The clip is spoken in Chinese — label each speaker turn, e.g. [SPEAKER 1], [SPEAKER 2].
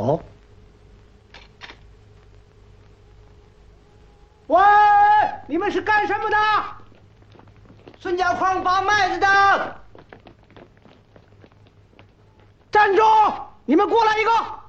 [SPEAKER 1] 哦。
[SPEAKER 2] 喂，你们是干什么的？孙家矿扒麦子的。站住！你们过来一个。